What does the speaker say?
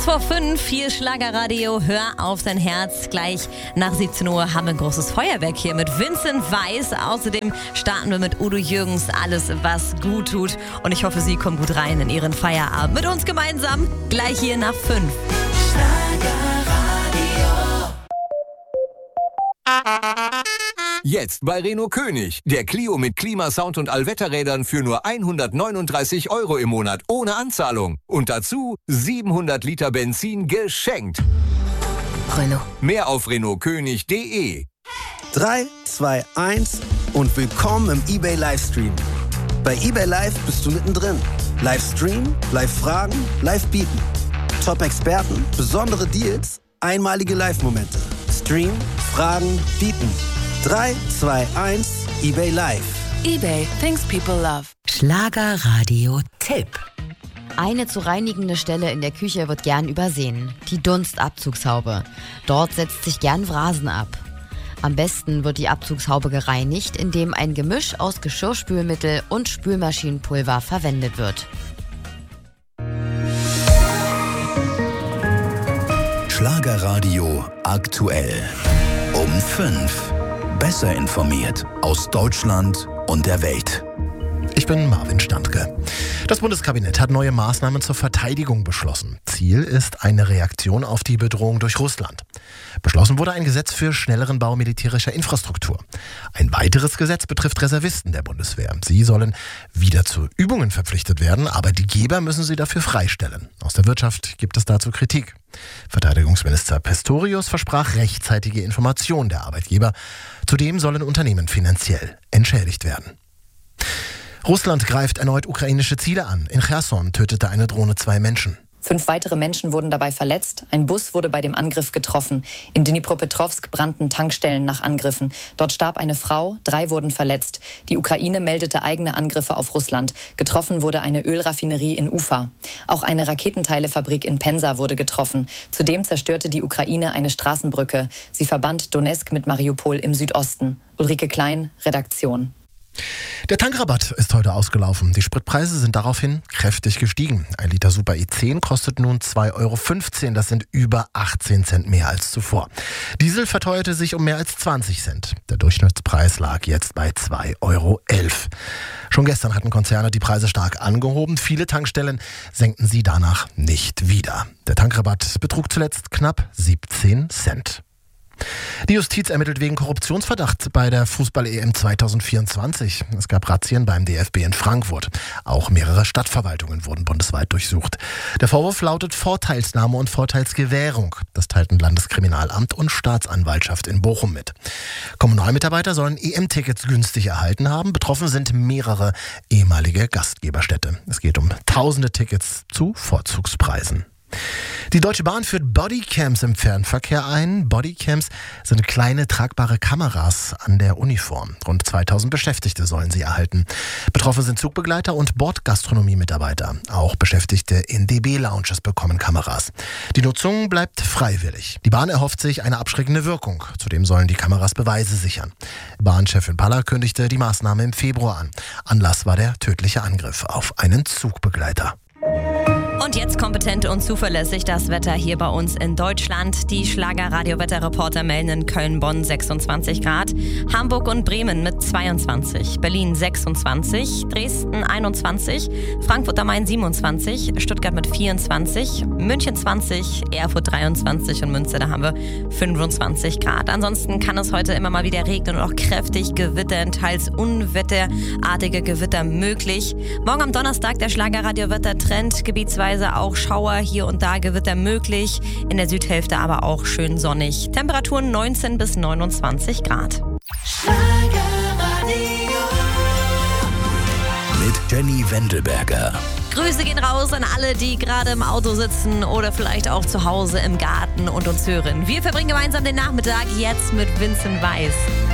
6:05, hier Schlagerradio, hör auf dein Herz. Gleich nach 17 Uhr haben wir ein großes Feuerwerk hier mit Vincent Weiss. Außerdem starten wir mit Udo Jürgens, alles was gut tut. Und ich hoffe, Sie kommen gut rein in Ihren Feierabend. Mit uns gemeinsam, gleich hier nach 5. Jetzt bei Renault König. Der Clio mit Klimasound und Allwetterrädern für nur 139 € im Monat ohne Anzahlung. Und dazu 700 Liter Benzin geschenkt. Renault. Mehr auf renaultkönig.de. 3, 2, 1 und willkommen im eBay Livestream. Bei eBay Live bist du mittendrin. Livestream, Live-Fragen, Live-Bieten. Top-Experten, besondere Deals, einmalige Live-Momente. Stream, Fragen, Bieten. 3, 2, 1, eBay Live. eBay, things people love. Schlagerradio-Tipp. Eine zu reinigende Stelle in der Küche wird gern übersehen. Die Dunstabzugshaube. Dort setzt sich gern Wrasen ab. Am besten wird die Abzugshaube gereinigt, indem ein Gemisch aus Geschirrspülmittel und Spülmaschinenpulver verwendet wird. Schlagerradio aktuell. Um 5. Besser informiert aus Deutschland und der Welt. Ich bin Marvin Standke. Das Bundeskabinett hat neue Maßnahmen zur Verteidigung beschlossen. Ziel ist eine Reaktion auf die Bedrohung durch Russland. Beschlossen wurde ein Gesetz für schnelleren Bau militärischer Infrastruktur. Ein weiteres Gesetz betrifft Reservisten der Bundeswehr. Sie sollen wieder zu Übungen verpflichtet werden, aber die Geber müssen sie dafür freistellen. Aus der Wirtschaft gibt es dazu Kritik. Verteidigungsminister Pistorius versprach rechtzeitige Information der Arbeitgeber. Zudem sollen Unternehmen finanziell entschädigt werden. Russland greift erneut ukrainische Ziele an. In Cherson tötete eine Drohne 2 Menschen. 5 weitere Menschen wurden dabei verletzt. Ein Bus wurde bei dem Angriff getroffen. In Dnipropetrovsk brannten Tankstellen nach Angriffen. Dort starb eine Frau, 3 wurden verletzt. Die Ukraine meldete eigene Angriffe auf Russland. Getroffen wurde eine Ölraffinerie in Ufa. Auch eine Raketenteilefabrik in Pensa wurde getroffen. Zudem zerstörte die Ukraine eine Straßenbrücke. Sie verband Donezk mit Mariupol im Südosten. Ulrike Klein, Redaktion. Der Tankrabatt ist heute ausgelaufen. Die Spritpreise sind daraufhin kräftig gestiegen. Ein Liter Super E10 kostet nun 2,15 €. Das sind über 18 Cent mehr als zuvor. Diesel verteuerte sich um mehr als 20 Cent. Der Durchschnittspreis lag jetzt bei 2,11 €. Schon gestern hatten Konzerne die Preise stark angehoben. Viele Tankstellen senkten sie danach nicht wieder. Der Tankrabatt betrug zuletzt knapp 17 Cent. Die Justiz ermittelt wegen Korruptionsverdacht bei der Fußball-EM 2024. Es gab Razzien beim DFB in Frankfurt. Auch mehrere Stadtverwaltungen wurden bundesweit durchsucht. Der Vorwurf lautet Vorteilsnahme und Vorteilsgewährung. Das teilten Landeskriminalamt und Staatsanwaltschaft in Bochum mit. Kommunalmitarbeiter sollen EM-Tickets günstig erhalten haben. Betroffen sind mehrere ehemalige Gastgeberstädte. Es geht um tausende Tickets zu Vorzugspreisen. Die Deutsche Bahn führt Bodycams im Fernverkehr ein. Bodycams sind kleine tragbare Kameras an der Uniform. Rund 2000 Beschäftigte sollen sie erhalten. Betroffen sind Zugbegleiter und Bordgastronomie-Mitarbeiter. Auch Beschäftigte in DB-Lounges bekommen Kameras. Die Nutzung bleibt freiwillig. Die Bahn erhofft sich eine abschreckende Wirkung. Zudem sollen die Kameras Beweise sichern. Bahnchefin Paller kündigte die Maßnahme im Februar an. Anlass war der tödliche Angriff auf einen Zugbegleiter. Und jetzt kompetent und zuverlässig das Wetter hier bei uns in Deutschland. Die Schlager-Radio-Wetterreporter melden in Köln, Bonn 26 Grad, Hamburg und Bremen mit 22, Berlin 26, Dresden 21, Frankfurt am Main 27, Stuttgart mit 24, München 20, Erfurt 23 und Münster, da haben wir 25 Grad. Ansonsten kann es heute immer mal wieder regnen und auch kräftig gewittern, teils unwetterartige Gewitter möglich. Morgen am Donnerstag der Schlager-Radio-Wettertrend, gebietsweise auch Schauer, hier und da Gewitter möglich. In der Südhälfte aber auch schön sonnig. Temperaturen 19 bis 29 Grad. Mit Jenny Wendelberger. Grüße gehen raus an alle, die gerade im Auto sitzen oder vielleicht auch zu Hause im Garten und uns hören. Wir verbringen gemeinsam den Nachmittag jetzt mit Vincent Weiss.